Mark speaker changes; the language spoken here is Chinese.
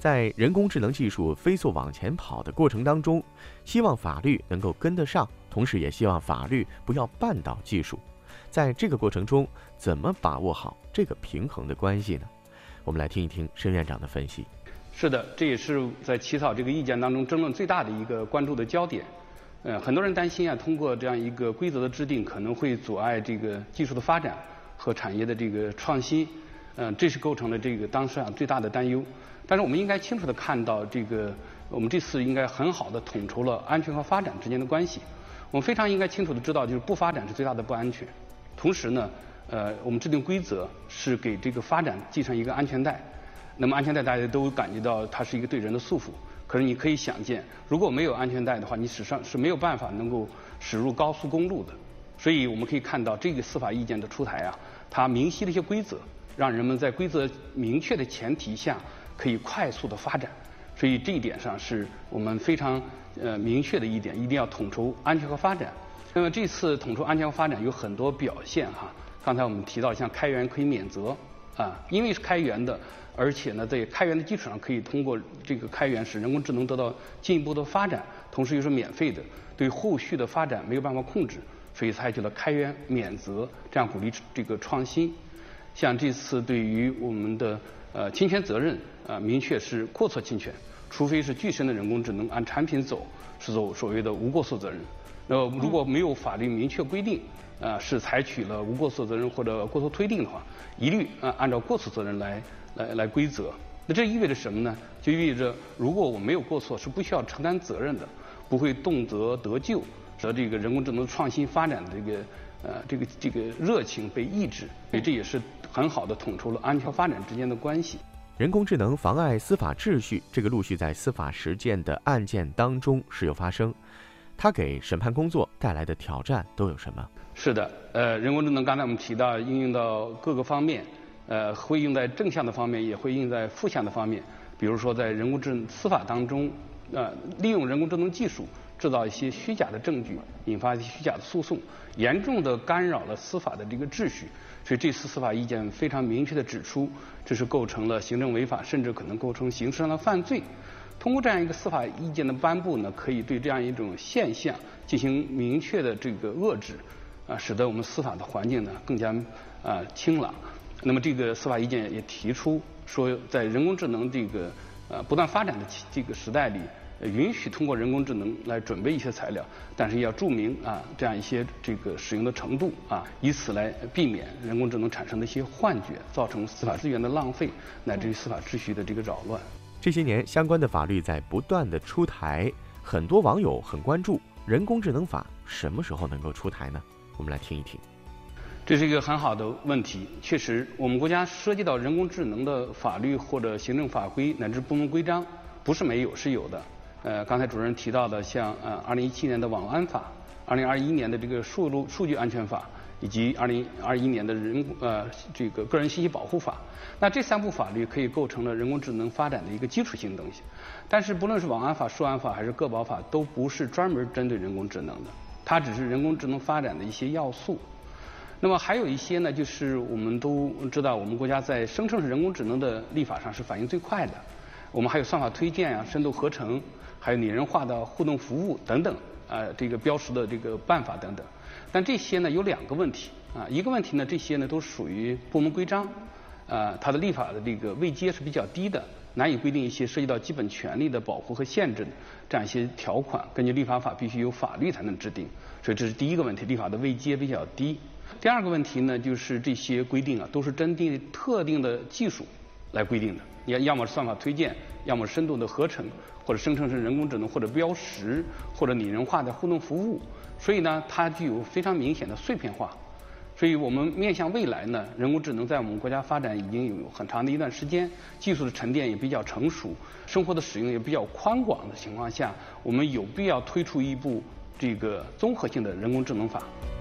Speaker 1: 在人工智能技术飞速往前跑的过程当中，希望法律能够跟得上，同时也希望法律不要绊倒技术。在这个过程中，怎么把握好这个平衡的关系呢？我们来听一听申院长的分析。
Speaker 2: 是的，这也是在起草这个意见当中争论最大的一个关注的焦点。很多人担心通过这样一个规则的制定，可能会阻碍这个技术的发展和产业的这个创新。这是构成了这个当时最大的担忧。但是我们应该清楚地看到，我们这次应该很好地统筹了安全和发展之间的关系。我们非常应该清楚地知道，就是不发展是最大的不安全。同时呢，我们制定规则是给这个发展系上一个安全带。那么安全带大家都感觉到它是一个对人的束缚。可是你可以想见，如果没有安全带的话，你实际上是没有办法能够驶入高速公路的。所以我们可以看到，这个司法意见的出台它明晰了一些规则，让人们在规则明确的前提下可以快速的发展。所以这一点上是我们非常明确的一点，一定要统筹安全和发展。那么这次统筹安全和发展有很多表现刚才我们提到，像开源可以免责因为是开源的，而且呢，在开源的基础上，可以通过这个开源使人工智能得到进一步的发展，同时又是免费的，对后续的发展没有办法控制，所以采取了开源免责，这样鼓励这个创新。像这次对于我们的侵权责任明确是过错侵权，除非是具身的人工智能按产品走，是走所谓的无过错责任。如果没有法律明确规定是采取了无过错责任或者过错推定的话，一律按照过错责任来规则。那这意味着什么呢？就意味着如果我没有过错，是不需要承担责任的，不会动辄得咎，使得这个人工智能创新发展的这个热情被抑制。所以这也是很好的统筹了安全发展之间的关系。
Speaker 1: 人工智能妨碍司法秩序，这个陆续在司法实践的案件当中时有发生，它给审判工作带来的挑战都有什么？
Speaker 2: 是的，人工智能刚才我们提到应用到各个方面，会用在正向的方面，也会应用在负向的方面。比如说在人工智能司法当中，利用人工智能技术制造一些虚假的证据，引发一些虚假的诉讼，严重的干扰了司法的这个秩序。所以这次司法意见非常明确地指出，这是构成了行政违法，甚至可能构成刑事上的犯罪。通过这样一个司法意见的颁布呢，可以对这样一种现象进行明确的这个遏制，使得我们司法的环境呢更加清朗。那么这个司法意见也提出说，在人工智能这个不断发展的这个时代里，允许通过人工智能来准备一些材料，但是要注明这样一些这个使用的程度以此来避免人工智能产生的一些幻觉，造成司法资源的浪费，乃至于司法秩序的这个扰乱。
Speaker 1: 这些年相关的法律在不断的出台，很多网友很关注人工智能法什么时候能够出台呢？我们来听一听。
Speaker 2: 这是一个很好的问题。确实，我们国家涉及到人工智能的法律或者行政法规乃至部门规章，不是没有，是有的。刚才主任提到的，像2017年的网安法，2021年的这个数据安全法，以及2021年的这个个人信息保护法。那这三部法律可以构成了人工智能发展的一个基础性东西。但是不论是网安法、数安法还是个保法，都不是专门针对人工智能的，它只是人工智能发展的一些要素。那么还有一些呢，就是我们都知道，我们国家在生成式人工智能的立法上是反应最快的。我们还有算法推荐深度合成，还有拟人化的互动服务等等这个标识的这个办法等等。但这些呢有两个问题一个问题呢，这些呢都属于部门规章它的立法的这个位阶是比较低的，难以规定一些涉及到基本权利的保护和限制的这样一些条款，根据立法法必须有法律才能制定。所以这是第一个问题，立法的位阶比较低。第二个问题呢，就是这些规定都是针对特定的技术来规定的，要么是算法推荐，要么是深度的合成，或者生成式人工智能，或者标识，或者拟人化的互动服务。所以呢，它具有非常明显的碎片化。所以我们面向未来呢，人工智能在我们国家发展已经有很长的一段时间，技术的沉淀也比较成熟，生活的使用也比较宽广的情况下，我们有必要推出一部这个综合性的人工智能法。